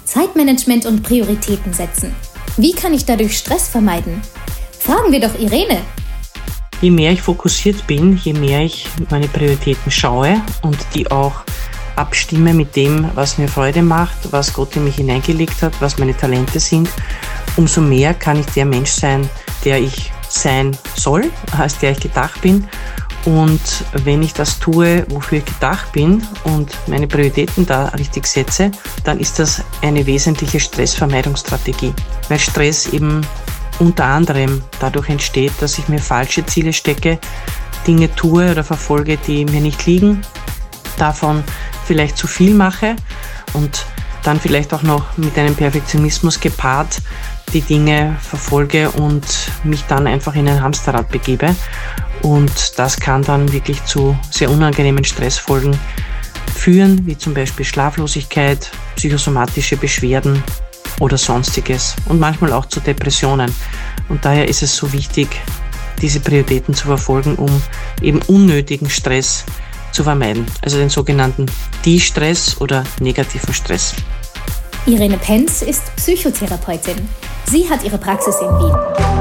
Zeitmanagement und Prioritäten setzen. Wie kann ich dadurch Stress vermeiden? Fragen wir doch Irene. Je mehr ich fokussiert bin, je mehr ich meine Prioritäten schaue und die auch abstimme mit dem, was mir Freude macht, was Gott in mich hineingelegt hat, was meine Talente sind, umso mehr kann ich der Mensch sein, der ich sein soll, als der ich gedacht bin. Und wenn ich das tue, wofür ich gedacht bin und meine Prioritäten da richtig setze, dann ist das eine wesentliche Stressvermeidungsstrategie. Weil Stress eben unter anderem dadurch entsteht, dass ich mir falsche Ziele stecke, Dinge tue oder verfolge, die mir nicht liegen, davon vielleicht zu viel mache und dann vielleicht auch noch mit einem Perfektionismus gepaart die Dinge verfolge und mich dann einfach in ein Hamsterrad begebe. Und das kann dann wirklich zu sehr unangenehmen Stressfolgen führen, wie zum Beispiel Schlaflosigkeit, psychosomatische Beschwerden oder Sonstiges und manchmal auch zu Depressionen. Und daher ist es so wichtig, diese Prioritäten zu verfolgen, um eben unnötigen Stress zu vermeiden. Also den sogenannten De-Stress oder negativen Stress. Irene Penz ist Psychotherapeutin. Sie hat ihre Praxis in Wien.